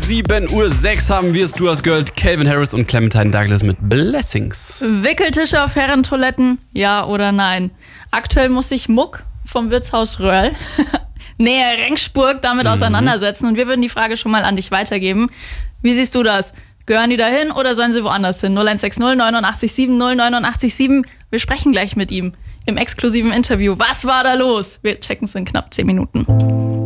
7:06 haben wir es. Du hast gehört, Calvin Harris und Clementine Douglas mit Blessings. Wickeltische auf Herrentoiletten, ja oder nein? Aktuell muss sich Muck vom Wirtshaus Röhrl nähe Rengsburg damit auseinandersetzen. Und wir würden die Frage schon mal an dich weitergeben. Wie siehst du das? Gehören die dahin oder sollen sie woanders hin? 0160 89 7 089 7. Wir sprechen gleich mit ihm im exklusiven Interview. Was war da los? Wir checken es in knapp 10 Minuten.